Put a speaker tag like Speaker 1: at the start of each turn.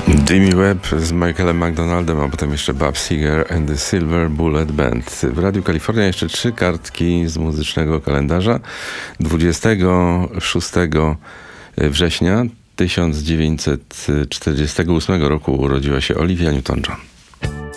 Speaker 1: Jimmy Webb z Michaelem McDonaldem, a potem jeszcze Bob Seger and the Silver Bullet Band. W Radiu Kalifornia jeszcze 3 kartki z muzycznego kalendarza. 26 września 1948 roku urodziła się Olivia Newton-John.